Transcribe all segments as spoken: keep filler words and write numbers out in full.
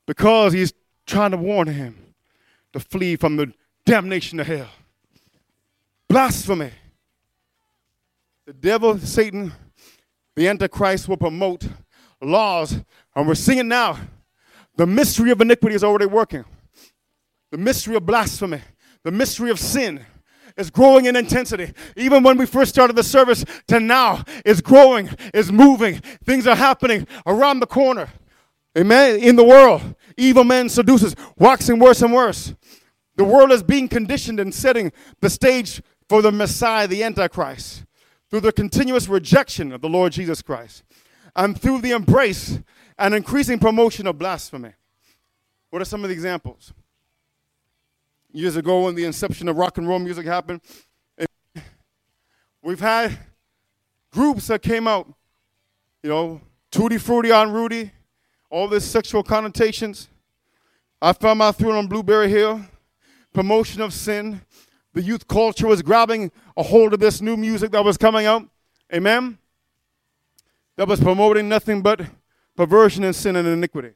because he's trying to warn him to flee from the damnation of hell. Blasphemy. The devil, Satan, the Antichrist will promote laws, and we're seeing it now. The mystery of iniquity is already working. The mystery of blasphemy, the mystery of sin is growing in intensity. Even when we first started the service to now, it's growing, it's moving. Things are happening around the corner. Amen. In the world, evil men seduces, waxing worse and worse. The world is being conditioned and setting the stage for the Messiah, the Antichrist, through the continuous rejection of the Lord Jesus Christ and through the embrace and increasing promotion of blasphemy. What are some of the examples? Years ago, when the inception of rock and roll music happened, we've had groups that came out, you know, Tutti Frutti on Rudy, all this sexual connotations. I found my throne on Blueberry Hill, promotion of sin. The youth culture was grabbing a hold of this new music that was coming out. Amen? That was promoting nothing but perversion and sin and iniquity.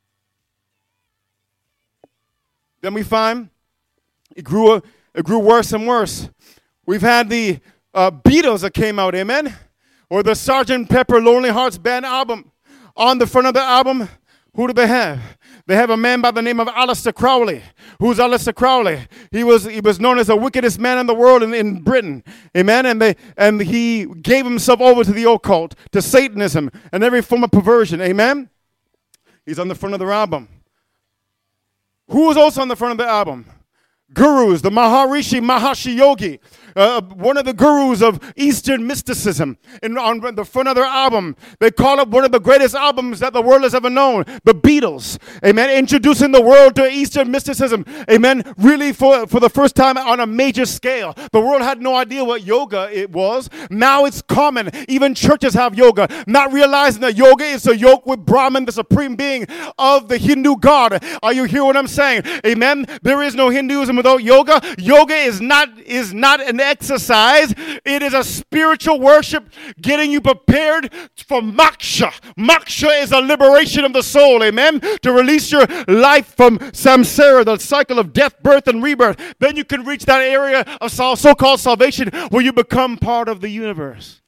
Then we find it grew, it grew worse and worse. We've had the uh, Beatles that came out, amen? Or the Sergeant Pepper Lonely Hearts Band album. On the front of the album, who do they have? They have a man by the name of Aleister Crowley. Who's Aleister Crowley? He was he was known as the wickedest man in the world in, in Britain. Amen? And they and he gave himself over to the occult, to Satanism, and every form of perversion. Amen? He's on the front of the album. Who was also on the front of the album? Gurus, the Maharishi Maharshi Yogi, uh, one of the gurus of Eastern mysticism. And on the front of their album, they call it one of the greatest albums that the world has ever known, the Beatles. Amen. Introducing the world to Eastern mysticism. Amen. Really for, for the first time on a major scale. The world had no idea what yoga it was. Now it's common. Even churches have yoga. Not realizing that yoga is a yoke with Brahman, the supreme being of the Hindu god. Are you hearing what I'm saying? Amen. There is no Hinduism without yoga. Yoga is not is not an exercise. It is a spiritual worship getting you prepared for moksha. Moksha is a liberation of the soul, amen? To release your life from samsara, the cycle of death, birth, and rebirth. Then you can reach that area of so-called salvation where you become part of the universe.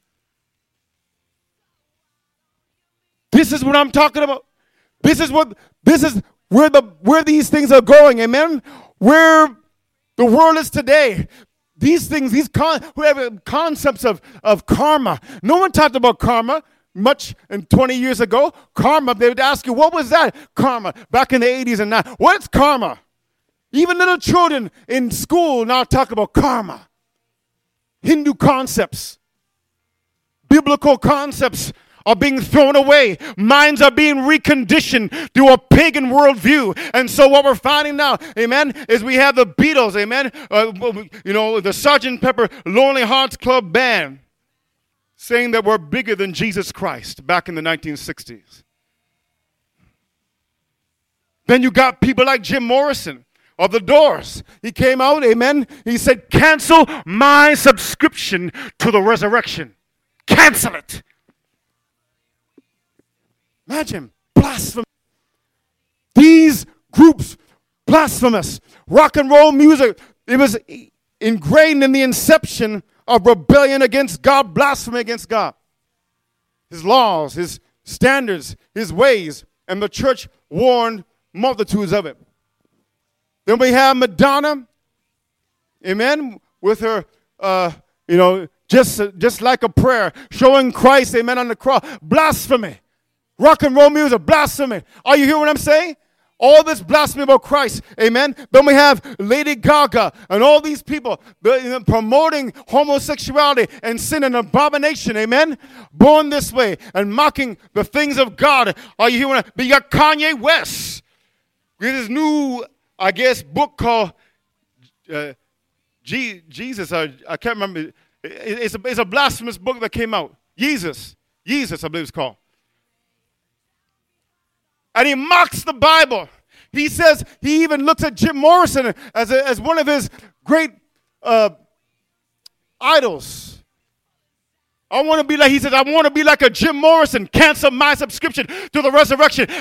This is what I'm talking about. This is what this is where the where these things are going, amen? Where the world is today. These things, these con- who have concepts of, of karma. No one talked about karma much in twenty years ago. Karma, they would ask you, what was that? Karma, back in the eighties and nineties. What's karma? Even little children in school now talk about karma. Hindu concepts, biblical concepts are being thrown away. Minds are being reconditioned to a pagan worldview. And so what we're finding now, amen, is we have the Beatles, amen, uh, you know, the Sergeant Pepper Lonely Hearts Club Band saying that we're bigger than Jesus Christ back in the nineteen sixties. Then you got people like Jim Morrison of The Doors. He came out, amen, he said, cancel my subscription to the resurrection. Cancel it. Imagine, blasphemy. These groups, blasphemous. Rock and roll music, it was ingrained in the inception of rebellion against God, blasphemy against God. His laws, his standards, his ways, and the church warned multitudes of it. Then we have Madonna, amen, with her, uh, you know, just, just like a prayer, showing Christ, amen, on the cross. Blasphemy. Rock and roll music, blasphemy. Are you hearing what I'm saying? All this blasphemy about Christ, amen. Then we have Lady Gaga and all these people promoting homosexuality and sin and abomination, amen. Born this way and mocking the things of God. Are you hearing that? But you got Kanye West with his new, I guess, book called uh, G- Jesus. I, I can't remember. It, it's, a, it's a blasphemous book that came out. Jesus. Jesus, I believe it's called. And he mocks the Bible. He says, he even looks at Jim Morrison as, a, as one of his great uh, idols. I want to be like, he says, I want to be like a Jim Morrison. Cancel my subscription to the resurrection.